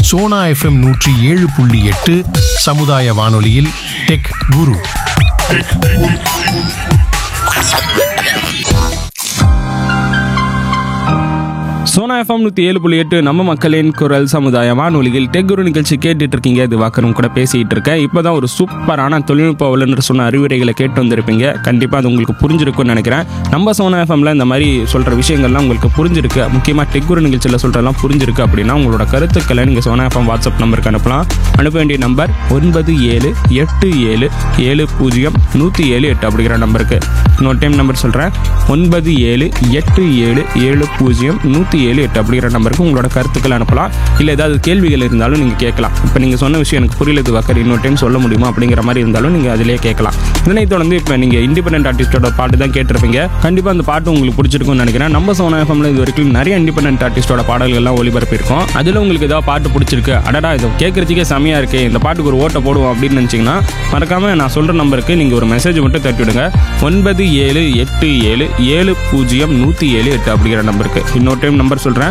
Sona FM 107.8 சமுதாய வானொலியில் tech குரு. Sona FM 107.8 நம்ம மக்களின் குரல் சமுதாய வானொலியில் டெக் குரு நிகழ்ச்சி கேட்டுட்டு இருக்கீங்க. இது வாக்கரும் கூட பேசிகிட்டு இருக்கேன். இப்போ தான் ஒரு சூப்பரான தொழில்நுட்ப வல்லுநர் சொன்ன அறிவுரைகளை கேட்டு வந்திருப்பீங்க. கண்டிப்பாக அது உங்களுக்கு புரிஞ்சிருக்குன்னு நினைக்கிறேன். நம்ம சோனா எஃப்எம்ல இந்த மாதிரி சொல்கிற விஷயங்கள்லாம் உங்களுக்கு புரிஞ்சிருக்கு, முக்கியமாக டெக் குரு நிகழ்ச்சியில் சொல்கிறதெல்லாம் புரிஞ்சிருக்கு அப்படின்னா உங்களோட கருத்துக்களை நீங்கள் சோனா எஃப்எம் வாட்ஸ்அப் நம்பருக்கு அனுப்பலாம். அனுப்ப வேண்டிய நம்பர் 9787700107 அப்படிங்கிற நம்பருக்கு. இன்னொரு டைம் நம்பர் சொல்கிறேன், 9787700107 அப்படிங்கிற நம்பருக்கு உங்களோட கருத்துக்கள் அனுப்பலாம். இல்லை ஏதாவது கேள்விகள் இருந்தாலும் நீங்கள் கேட்கலாம். இப்போ நீங்கள் சொன்ன விஷயம் எனக்கு புரியலது வாக்கர், இன்னொரு டைம் சொல்ல முடியுமா அப்படிங்கிற மாதிரி இருந்தாலும் நீங்கள் அதிலே கேட்கலாம். இதனைத் தொடர்ந்து இப்போ நீங்கள் இண்டிபெண்டன்ட் ஆர்டிஸ்டோட பாட்டு தான் கேட்டிருப்பீங்க. கண்டிப்பாக அந்த பாட்டு உங்களுக்கு பிடிச்சிருக்கும்னு நினைக்கிறேன். நம்ம சோனா எஃப்எம்ல இது வரைக்கும் நிறைய இண்டிபெண்டன்ட் ஆர்டிஸ்டோட பாடல்கள்லாம் ஒளிபரப்பியிருக்கோம். அதில் உங்களுக்கு ஏதாவது பாட்டு பிடிச்சிருக்கு, அடடா இது கேட்கறதுக்கே செமையாக இருக்குது, இந்த பாட்டுக்கு ஒரு ஓட்டை போடுவோம் அப்படின்னு நினச்சிங்கன்னா மறக்காமல் நான் சொல்கிற நம்பருக்கு நீங்கள் ஒரு மெசேஜ் மட்டும் தட்டி விடுங்க. 9787700107 அப்படிங்கிற நம்பருக்கு. இன்னொரு டைம் நம்பர் சொல்கிறேன்,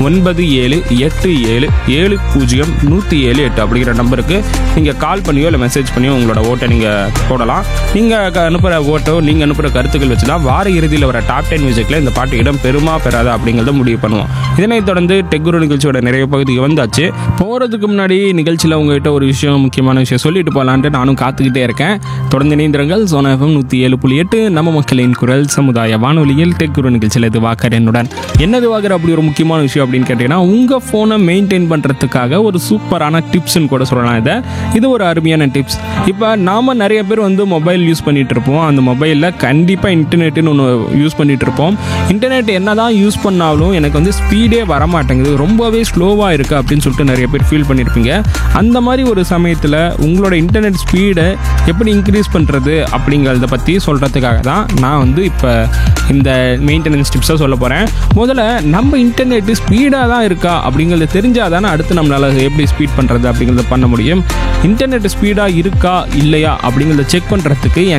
9787700107 அப்படிங்கிற நம்பருக்கு நீங்கள் கால் பண்ணியோ இல்லை மெசேஜ் பண்ணியோ உங்களோட ஓட்டை நீங்கள் போடலாம். நீங்கள் அனுப்புகிற ஓட்டோ நீங்கள் அனுப்புகிற கருத்துக்கள் வச்சு தான் வார இறுதியில் வர டாப் 10 மியூசிக்கில் இந்த பாட்டு இடம் பெருமா பெறாதா அப்படிங்கிறத முடிவு பண்ணுவோம். இதனைத் தொடர்ந்து டெக் குரு நிகழ்ச்சியோட நிறைய பகுதிக்கு வந்தாச்சு. போகிறதுக்கு முன்னாடி நிகழ்ச்சியில் உங்கள்கிட்ட ஒரு விஷயம், முக்கியமான விஷயம் சொல்லிட்டு போகலான்ட்டு நானும் காத்துக்கிட்டே இருக்கேன். தொடர்ந்து இணைந்திருங்கள். சோனா எஃப்எம் 107.8 நம்ம மக்களின் குரல் சமுதாய வானொலியில் டெக் குரு நிகழ்ச்சியில் இது வாக்கர் என்னுடன். என்னது வாக்கர் அப்படி ஒரு முக்கியமான விஷயம் அப்படின்னு கேட்டீங்கன்னா, உங்கள் ஃபோனை மெயின்டைன் பண்ணுறதுக்காக ஒரு சூப்பரான டிப்ஸ்ன்னு கூட சொல்லலாம். இது ஒரு அருமையான டிப்ஸ். இப்போ நாம் நிறைய பேர் மொபைல் யூஸ் பண்ணிகிட்டு இருப்போம். அந்த மொபைலில் கண்டிப்பாக இன்டர்நெட்டுன்னு ஒன்று யூஸ் பண்ணிகிட்டு இருப்போம். இன்டர்நெட் என்ன தான் யூஸ் பண்ணாலும் எனக்கு ஸ்பீடே வரமாட்டேங்குது, ரொம்பவே ஸ்லோவாக இருக்குது அப்படின்னு சொல்லிட்டு நிறைய பேர் ஃபீல் பண்ணியிருப்பீங்க. அந்த மாதிரி ஒரு சமயத்தில் உங்களோட இன்டர்நெட் ஸ்பீடை எப்படி இன்க்ரீஸ் பண்ணுறது அப்படிங்கிறத பற்றி சொல்கிறதுக்காக தான் நான் இப்போ இந்த மெயின்டெனன்ஸ் டிப்ஸாக சொல்ல போகிறேன். முதல்ல நம்ம இன்டர்நெட்டு ஸ்பீடாக தான் இருக்கா அப்படிங்கிறத தெரிஞ்சால் தானே அடுத்து நம்மளால் எப்படி ஸ்பீட் பண்ணுறது அப்படிங்கிறத பண்ண முடியும். இன்டர்நெட் ஸ்பீடாக இருக்கா இல்லையா அப்படிங்கிறத செக் பண்ணுறதுக்கு